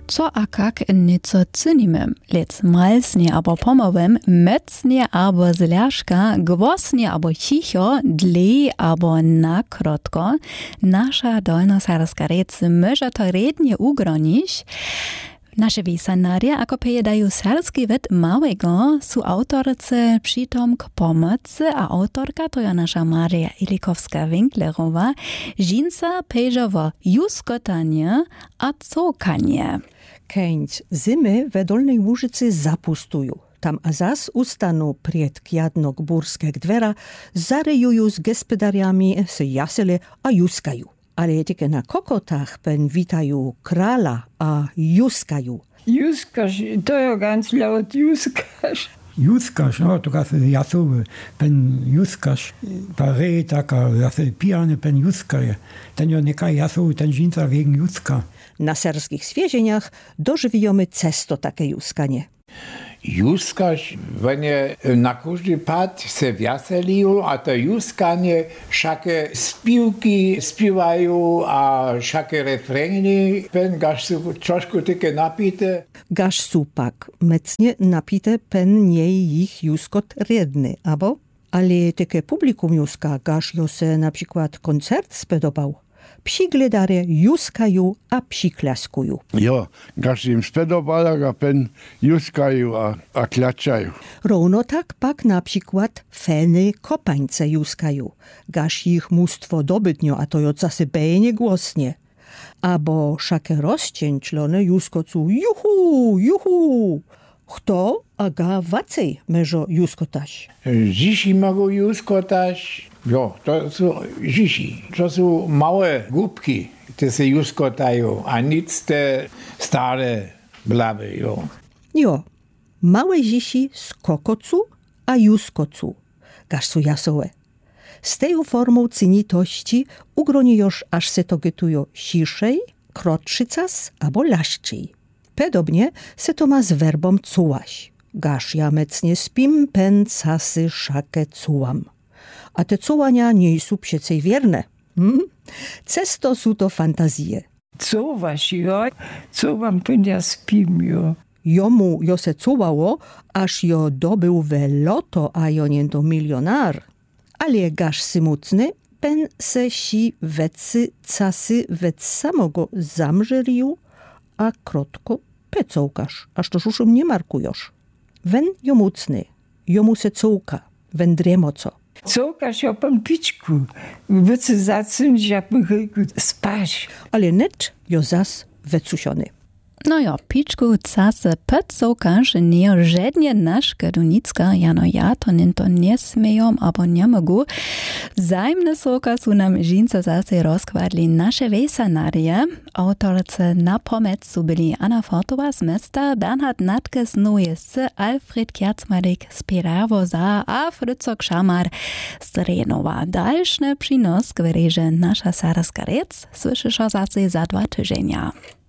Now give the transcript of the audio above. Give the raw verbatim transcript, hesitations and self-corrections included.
Co a kak nieco cynimy, lec malsnie abo pomowem, mecnie abo zляшka, głosnie abo cicho, dlej abo nakrotko, nasza dolnoserbska rec może to rednie ugronić. Nasze wiesanarje, ako pojedają serbski wet małego, są autorce przytom k pomocy, a autorka to ja nasza Maria Ilikowska-Winklerowa, żinca pejowo juskotanie a cokanie. Kęć zimy we Dolnej Łużycy zapustują. Tam a zas ustaną przed kjadno-gburskie dwera, zarejują z gospodariami, se jasele, a juskają. Ale tylko na kokotach pen witają krala, a juskają. Juskasz, to ja ganz laut juskasz. Juskasz, no to kasy jasowy, pen juskasz, parę taka, jasy pijany pen juskaje. Ten jo nekaj jasowy, ten żinca wegen juska. Na serbskich zwiezieniach dożywijamy cesto takie juskanie. Juskaš, вони на кожний пад се веселію, а то юскання, шаке співки співаю, а шаке рефрені, пен гаш су трошку таке напіте. Gasz supak, mecnie napite pen nie ich juskot redny, abo? Ale takie publikum juska, gasz jo se na przykład koncert spodobał. Psi gledare juskają, a psi klaskują. Ja, gaż im spodobał, a pen juskają, a, a klaczają. Równo tak pak na przykład feny kopańce juskają. Gaż ich mnóstwo dobytnio, a to jo zase bejnie głosnie. Abo szakie rozcięczlone juskocu juhu, juhu. Kto aga wacej meżo juskotać? Dziś mogą juskotać. Jo, to są dzieci. To są małe głupki, które się juskotają, a nic te stare blaby, jo. Jo, małe dzieci z kokocu, a juskocu. Gaż są jasowe. Z tej formą cynitości ugroni już aż se to getują siszej, krotczycas albo laszczej. Podobnie se to ma z werbą cułaś. Gaż ja mecnie spim pen casy szakę cułam. A te cułania nie są przecie wierne. Hmm? Cesto są to fantazje. Cuwasz, jo? Cuwam, pen ja spim, jo. Jomu jo se cuwało, aż jo dobył we loto, a jo nie to milionar. Ale gaż symucny, pen se si wecy casy wec samogo zamżerił, a krotko pecołkasz, aż to szuszym nie markujosz. Wen jomucny, jomu se cułka, wen dremoco. Cukasz jo pan piczku, wycy zacynć, ja pychyku spaś. Ale net jo zas wecusiony. No jo, piczku case pecołkasz nie żednie naszka dunicka, jano ja to ninto nie smieją, abo nie mogu. Zajmne soka su nam żince zase rozkładli nasze wejsanarje. Autorce na pomec su byli Anna Fortova z mesta, Bernhard Natke z Nujesc, Alfred Kjacmarek z Piravoza a Fryco Kšamar z Renova. Dalszny przynos, gwereže nasza serbska rec, słyszysz o zase za dwa tyżenia.